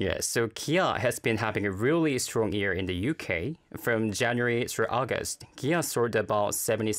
Yeah, so Kia has been having a really strong year in the UK. From January through August, Kia sold about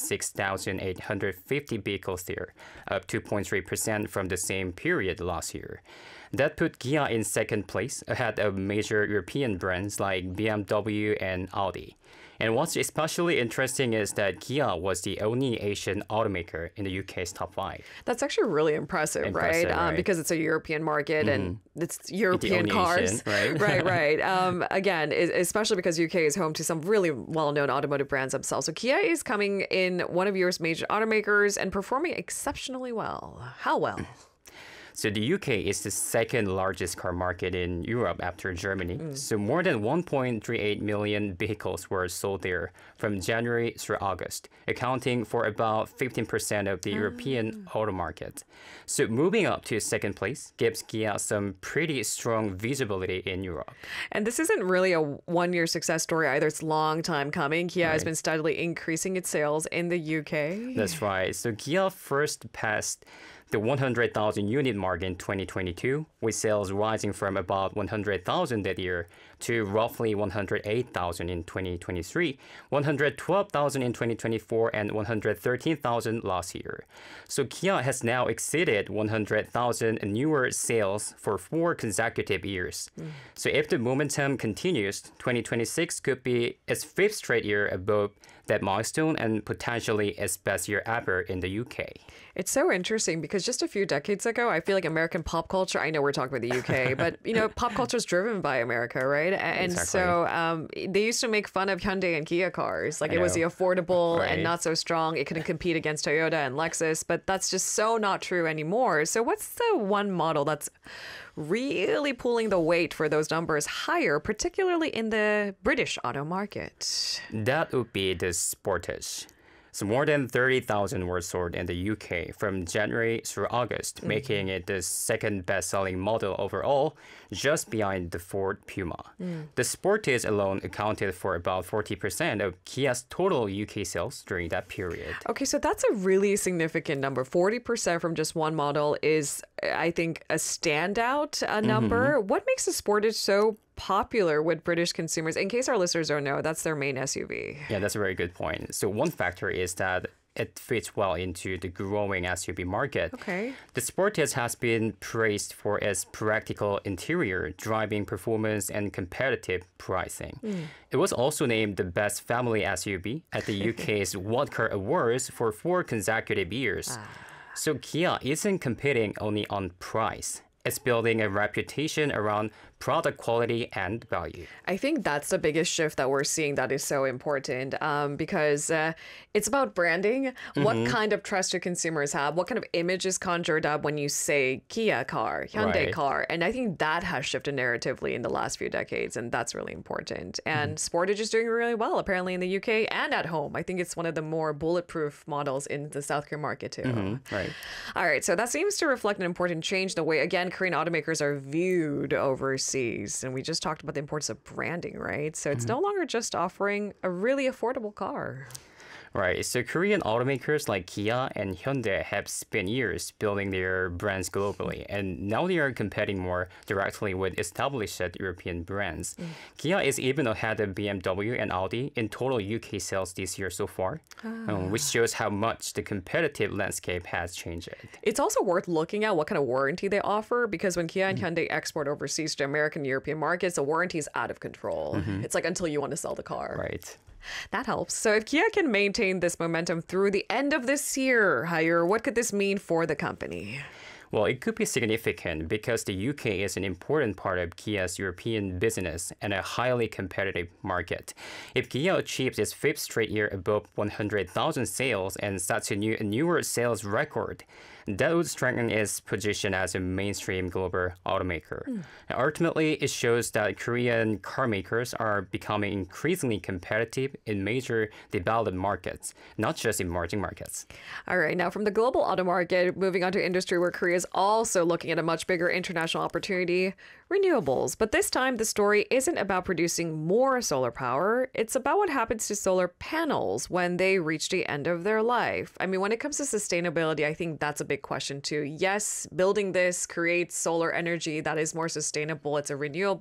76,850 vehicles there, up 2.3% from the same period last year. That put Kia in second place, ahead of major European brands like BMW and Audi. And what's especially interesting is that Kia was the only Asian automaker in the UK's top 5. That's actually really impressive, right? Right? Because it's a European market and it's European cars. Asian, right? Right. Again, especially because UK is home to some really well-known automotive brands themselves. So Kia is coming in one of Europe's major automakers and performing exceptionally well. How well? So the UK is the second largest car market in Europe after Germany. So more than 1.38 million vehicles were sold there from January through August, accounting for about 15% of the European auto market. So moving up to second place gives Kia some pretty strong visibility in Europe. And this isn't really a one-year success story either. It's a long time coming. Kia has been steadily increasing its sales in the UK. That's right. So Kia first passed the 100,000 unit mark in 2022, with sales rising from about 100,000 that year to roughly 108,000 in 2023, 112,000 in 2024, and 113,000 last year. So Kia has now exceeded 100,000 newer sales for 4 consecutive years. So if the momentum continues, 2026 could be its 5th straight year above that milestone and potentially its best year ever in the UK. It's so interesting because just a few decades ago, I feel like American pop culture, I know we're talking about the UK, but pop culture is driven by America, right? And so they used to make fun of Hyundai and Kia cars. Like it was the affordable and not so strong. It couldn't compete against Toyota and Lexus, but that's just so not true anymore. So what's the one model that's really pulling the weight for those numbers higher, particularly in the British auto market? That would be the Sportage. So more than 30,000 were sold in the UK from January through August, making it the second best-selling model overall, just behind the Ford Puma. The Sportage alone accounted for about 40% of Kia's total UK sales during that period. Okay, so that's a really significant number. 40% from just one model is, I think, a standout number. What makes the Sportage so popular with British consumers? In case our listeners don't know, that's their main SUV. Yeah, that's a very good point. So one factor is that it fits well into the growing SUV market. Okay. The Sportage has been praised for its practical interior, driving performance, and competitive pricing. It was also named the best family SUV at the UK's What Car Awards for 4 consecutive years. So Kia isn't competing only on price. It's building a reputation around product quality and value. I think that's the biggest shift that we're seeing that is so important because it's about branding. What kind of trust do consumers have? What kind of image is conjured up when you say Kia car, Hyundai car? And I think that has shifted narratively in the last few decades, and that's really important. And Sportage is doing really well, apparently in the UK and at home. I think it's one of the more bulletproof models in the South Korean market too. All right, so that seems to reflect an important change in the way, again, Korean automakers are viewed overseas. And we just talked about the importance of branding, right? So it's no longer just offering a really affordable car. Right. So Korean automakers like Kia and Hyundai have spent years building their brands globally, and now they are competing more directly with established European brands. Kia is even ahead of BMW and Audi in total UK sales this year so far, which shows how much the competitive landscape has changed. It's also worth looking at what kind of warranty they offer, because when Kia and Hyundai export overseas to American and European markets, the warranty is out of control. It's like until you want to sell the car. Right. That helps. So if Kia can maintain this momentum through the end of this year, Haiyur, what could this mean for the company? Well, it could be significant because the UK is an important part of Kia's European business and a highly competitive market. If Kia achieves its 5th straight year above 100,000 sales and sets a newer sales record, that would strengthen its position as a mainstream global automaker. And ultimately, it shows that Korean car makers are becoming increasingly competitive in major developed markets, not just in emerging markets. All right, now from the global auto market, moving on to industry where Korea is also looking at a much bigger international opportunity, renewables. But this time, the story isn't about producing more solar power. It's about what happens to solar panels when they reach the end of their life. I mean, when it comes to sustainability, I think that's a big question too. Yes, building this creates solar energy that is more sustainable. It's a renewable